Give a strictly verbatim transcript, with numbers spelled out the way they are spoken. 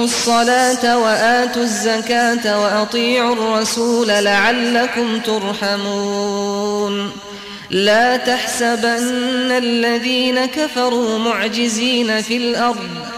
وأقيموا الصلاة وآتوا الزكاة وأطيعوا الرسول لعلكم ترحمون لا تحسبن الذين كفروا معجزين في الأرض